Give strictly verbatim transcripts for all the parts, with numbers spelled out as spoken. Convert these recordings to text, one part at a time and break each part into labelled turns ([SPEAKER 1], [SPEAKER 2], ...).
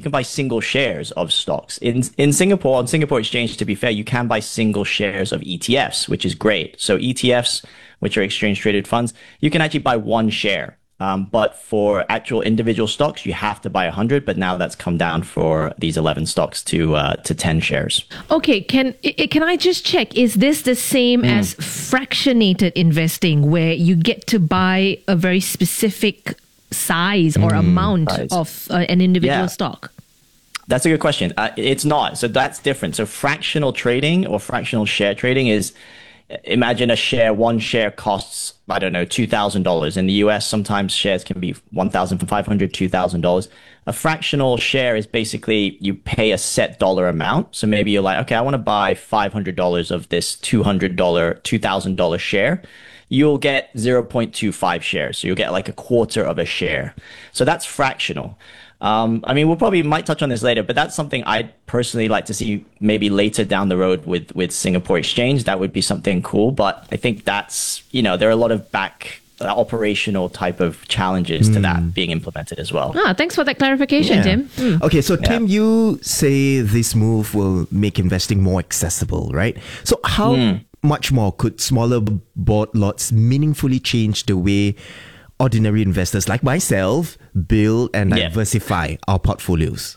[SPEAKER 1] can buy single shares of stocks. In in Singapore, on Singapore Exchange, to be fair, you can buy single shares of E T Fs, which is great. So E T Fs, which are exchange traded funds, you can actually buy one share. Um, but for actual individual stocks, you have to buy one hundred. But now that's come down for these eleven stocks to uh, to ten shares.
[SPEAKER 2] Okay, can i- can I just check? Is this the same as fractionated investing, where you get to buy a very specific size or amount
[SPEAKER 1] Size.
[SPEAKER 2] of uh, an individual
[SPEAKER 1] Yeah.
[SPEAKER 2] stock?
[SPEAKER 1] That's a good question. Uh, it's not. So that's different. So fractional trading or fractional share trading is, imagine a share, one share costs, I don't know, two thousand dollars. In the U S, sometimes shares can be one thousand five hundred dollars, two thousand dollars. A fractional share is basically you pay a set dollar amount. So maybe you're like, okay, I want to buy five hundred dollars of this two hundred dollars, two thousand dollars share. You'll get zero point two five shares. So you'll get like a quarter of a share. So that's fractional. Um, I mean, we'll probably might touch on this later, but that's something I'd personally like to see maybe later down the road with, with Singapore Exchange. That would be something cool. But I think that's, you know, there are a lot of back uh, operational type of challenges to that being implemented as well.
[SPEAKER 2] Ah, thanks for that clarification,
[SPEAKER 3] Yeah.
[SPEAKER 2] Tim. Hmm.
[SPEAKER 3] Okay, so Tim, you say this move will make investing more accessible, right? So how much more could smaller b- board lots meaningfully change the way ordinary investors like myself build and
[SPEAKER 1] Yeah.
[SPEAKER 3] diversify our portfolios?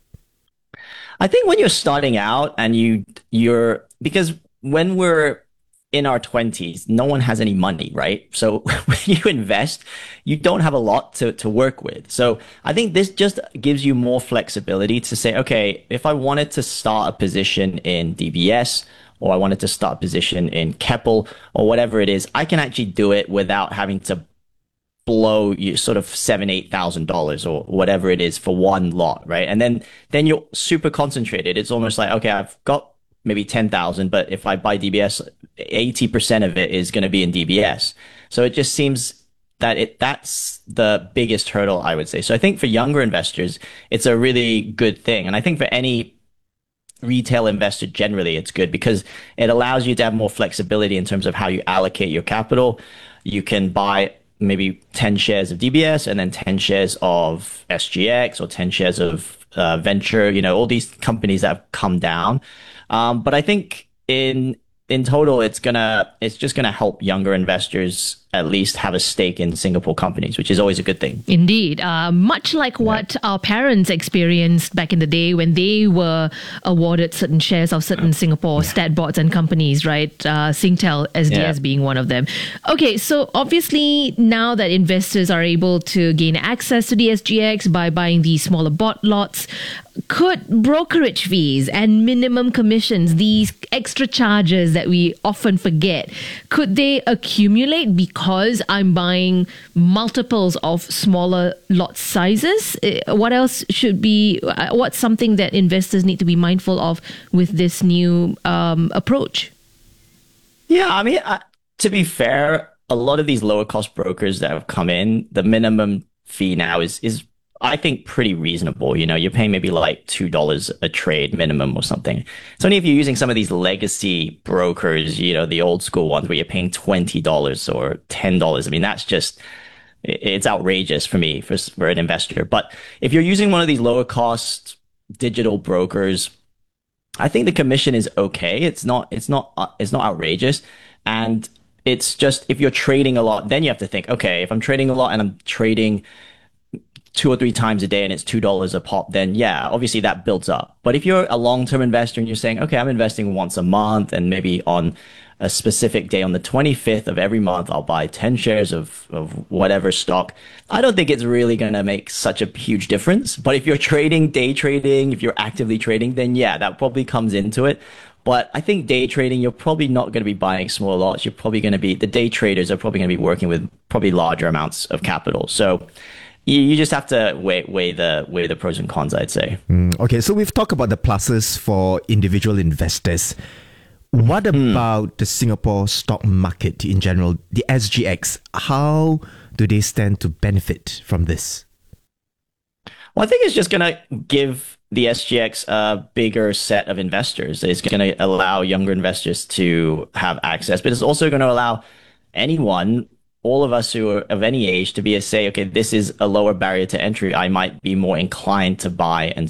[SPEAKER 1] I think when you're starting out and you you're because when we're in our twenties, no one has any money, right? So when you invest, you don't have a lot to, to work with. So I think this just gives you more flexibility to say, okay, if I wanted to start a position in D B S or I wanted to start a position in Keppel or whatever it is, I can actually do it without having to blow you sort of seven, eight thousand dollars or whatever it is for one lot, right? And then then you're super concentrated. It's almost like, okay, I've got maybe ten thousand, but if I buy D B S, eighty percent of it is going to be in D B S. So it just seems that it that's the biggest hurdle, I would say. So I think for younger investors, it's a really good thing. And I think for any retail investor generally, it's good because it allows you to have more flexibility in terms of how you allocate your capital. You can buy maybe ten shares of D B S and then ten shares of S G X or ten shares of uh, Venture, you know, all these companies that have come down. Um, but I think in in total, it's gonna it's just gonna help younger investors at least have a stake in Singapore companies, which is always a good thing.
[SPEAKER 2] Indeed. Uh, much like what our parents experienced back in the day when they were awarded certain shares of certain Singapore stat boards and companies, right? Uh, Singtel, S D S
[SPEAKER 1] Yeah.
[SPEAKER 2] being one of them. Okay, so obviously now that investors are able to gain access to the S G X by buying these smaller bot lots, could brokerage fees and minimum commissions, these extra charges that we often forget, could they accumulate because I'm buying multiples of smaller lot sizes? Uh, What else should be, uh, what's something that investors need to be mindful of with this new um, approach?
[SPEAKER 1] Yeah, I mean, I, to be fair, a lot of these lower cost brokers that have come in, the minimum fee now is is I think pretty reasonable. You know, you're paying maybe like two dollars a trade minimum or something. It's only if you're using some of these legacy brokers, you know, the old school ones where you're paying twenty dollars or ten dollars. I mean, that's just, it's outrageous for me, for, for an investor. But if you're using one of these lower cost digital brokers, I think the commission is okay. It's not, it's not, uh, it's not outrageous. And it's just, if you're trading a lot, then you have to think, okay, if I'm trading a lot and I'm trading two or three times a day and it's two dollars a pop, then yeah, obviously that builds up. But if you're a long-term investor and you're saying, okay, I'm investing once a month and maybe on a specific day on the twenty-fifth of every month, I'll buy ten shares of, of whatever stock. I don't think it's really going to make such a huge difference. But if you're trading, day trading, if you're actively trading, then yeah, that probably comes into it. But I think day trading, you're probably not going to be buying small lots. You're probably going to be, the day traders are probably going to be working with probably larger amounts of capital. So you, you just have to weigh, weigh the weigh the pros and cons, I'd say.
[SPEAKER 3] Mm, okay, so we've talked about the pluses for individual investors. What about the Singapore stock market in general, the S G X? How do they stand to benefit from this?
[SPEAKER 1] Well, I think it's just going to give the S G X a bigger set of investors. It's going to allow younger investors to have access, but it's also going to allow anyone, all of us who are of any age, to be a say, okay, this is a lower barrier to entry. I might be more inclined to buy and